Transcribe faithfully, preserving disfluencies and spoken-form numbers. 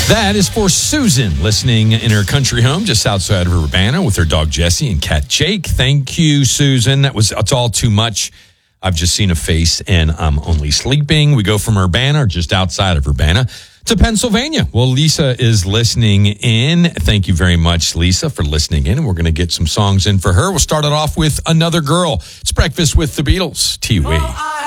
That is for Susan, listening in her country home just outside of Urbana with her dog Jessie and cat Jake. Thank you, Susan. That was it's all too much. I've just seen a face and I'm only sleeping. We go from Urbana, or just outside of Urbana, to Pennsylvania. Well, Lisa is listening in. Thank you very much, Lisa, for listening in. And we're going to get some songs in for her. We'll start it off with Another Girl. It's Breakfast with the Beatles. T-Wee.